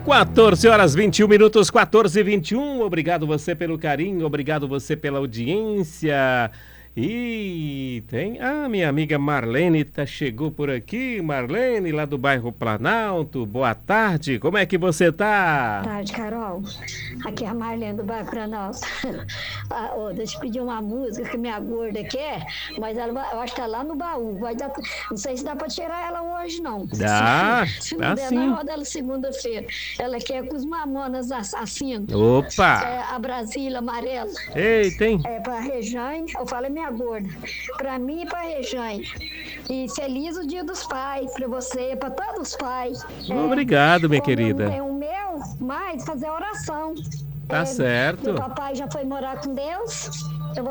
14 horas 21 minutos, 14 e 21. Obrigado você pelo carinho, obrigado você pela audiência. E tem minha amiga Marlene chegou por aqui. Marlene, lá do bairro Planalto. Boa tarde, como é que você tá? Boa tarde, Carol. Aqui é a Marlene do bairro Planalto. Deixa eu pedir uma música que minha gorda quer, mas eu acho que tá lá no baú. Não sei se dá pra tirar ela hoje, não. Dá, se dá não der, sim. na roda ela segunda-feira. Ela quer com os Mamonas Assassinos. Opa! A Brasília Amarela. Eita, hein? É pra Rejane, eu falo é minha gorda. Pra mim e pra Rejane. E feliz o Dia dos Pais pra você, pra todos os pais. Obrigado, minha querida. É o meu, mas fazer oração. Tá certo. Meu papai já foi morar com Deus